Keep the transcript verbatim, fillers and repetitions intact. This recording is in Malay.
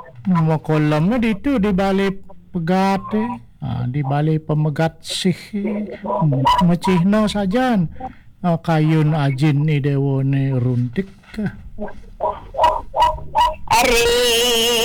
Mau kolam na dito di balay pegat eh. Ah, di balay pemegat sih eh. Hmm, macihna sajan. Ah, kayun ajin ni dewo ni runtik. Are